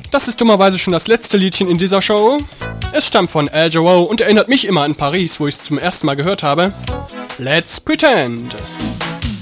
Das ist dummerweise schon das letzte Liedchen in dieser Show. Es stammt von Al Jarreau und erinnert mich immer an Paris, wo ich es zum ersten Mal gehört habe. Let's Pretend!